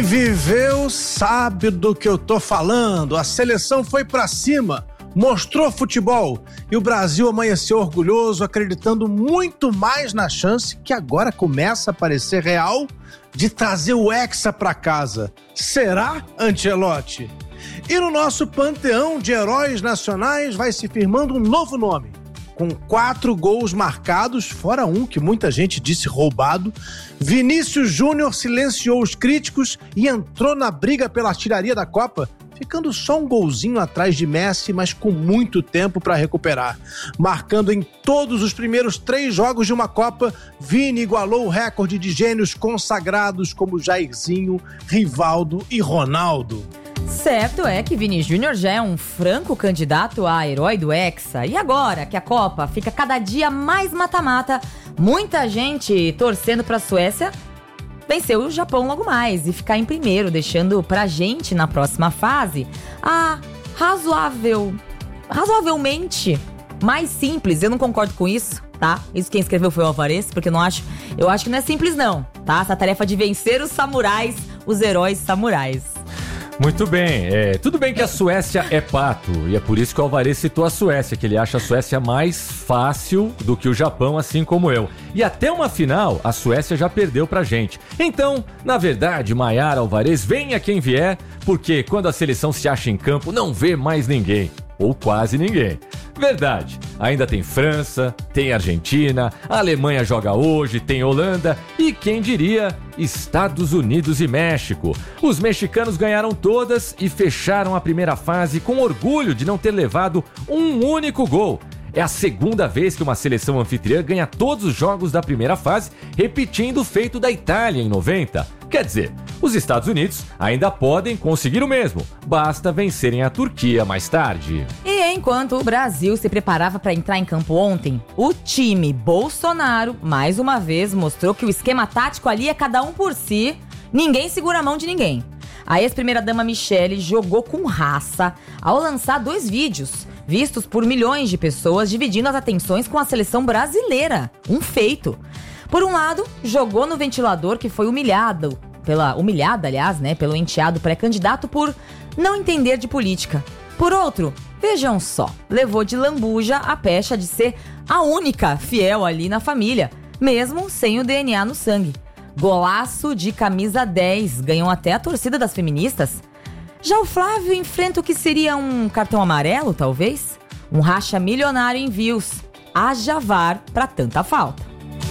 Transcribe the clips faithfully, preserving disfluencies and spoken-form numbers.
Quem viveu sabe do que eu tô falando. A seleção foi pra cima, mostrou futebol e o Brasil amanheceu orgulhoso, acreditando muito mais na chance que agora começa a parecer real de trazer o Hexa pra casa. Será, Ancelotti? E no nosso panteão de heróis nacionais vai se firmando um novo nome. Com quatro gols marcados, fora um que muita gente disse roubado, Vinícius Júnior silenciou os críticos e entrou na briga pela artilharia da Copa, ficando só um golzinho atrás de Messi, mas com muito tempo para recuperar. Marcando em todos os primeiros três jogos de uma Copa, Vini igualou o recorde de gênios consagrados como Jairzinho, Rivaldo e Ronaldo. Certo é que Vini Júnior já é um franco candidato a herói do Hexa. E agora que a Copa fica cada dia mais mata-mata, muita gente torcendo pra Suécia vencer o Japão logo mais e ficar em primeiro, deixando pra gente na próxima fase a razoável, razoavelmente mais simples. Eu não concordo com isso, tá? Isso quem escreveu foi o Alvarez, porque eu não acho, eu acho que não é simples não, tá? Essa tarefa de vencer os samurais, os heróis samurais. Muito bem, é, tudo bem que a Suécia é pato, e é por isso que o Alvarez citou a Suécia, que ele acha a Suécia mais fácil do que o Japão, assim como eu. E até uma final, a Suécia já perdeu pra gente. Então, na verdade, Maiara, Alvarez, venha quem vier, porque quando a seleção se acha em campo, não vê mais ninguém. Ou quase ninguém. Verdade, ainda tem França, tem Argentina, a Alemanha joga hoje, tem Holanda e, quem diria, Estados Unidos e México. Os mexicanos ganharam todas e fecharam a primeira fase com orgulho de não ter levado um único gol. É a segunda vez que uma seleção anfitriã ganha todos os jogos da primeira fase, repetindo o feito da Itália em noventa. Quer dizer, os Estados Unidos ainda podem conseguir o mesmo, basta vencerem a Turquia mais tarde. E enquanto o Brasil se preparava para entrar em campo ontem, o time Bolsonaro, mais uma vez, mostrou que o esquema tático ali é cada um por si, ninguém segura a mão de ninguém. A ex-primeira-dama Michele jogou com raça ao lançar dois vídeos, vistos por milhões de pessoas, dividindo as atenções com a seleção brasileira. Um feito. Por um lado, jogou no ventilador que foi humilhado, pela, humilhada, aliás, né, pelo enteado pré-candidato por não entender de política. Por outro, vejam só, levou de lambuja a pecha de ser a única fiel ali na família, mesmo sem o D N A no sangue. Golaço de camisa dez, ganhou até a torcida das feministas. Já o Flávio enfrenta o que seria um cartão amarelo, talvez? Um racha milionário em views. Haja V A R pra tanta falta.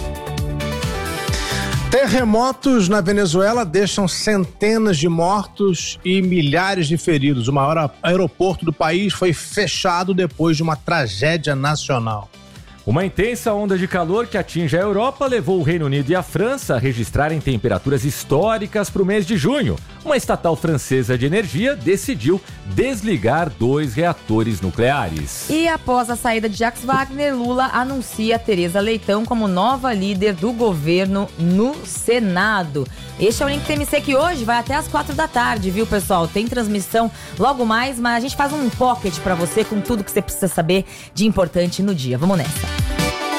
Terremotos na Venezuela deixam centenas de mortos e milhares de feridos. O maior aeroporto do país foi fechado depois de uma tragédia nacional. Uma intensa onda de calor que atinge a Europa levou o Reino Unido e a França a registrarem temperaturas históricas para o mês de junho. Uma estatal francesa de energia decidiu desligar dois reatores nucleares. E após a saída de Jacques Wagner, Lula anuncia Tereza Leitão como nova líder do governo no Senado. Este é o Link T M C que hoje vai até as quatro da tarde, viu, pessoal? Tem transmissão logo mais, mas a gente faz um pocket para você com tudo que você precisa saber de importante no dia. Vamos nessa.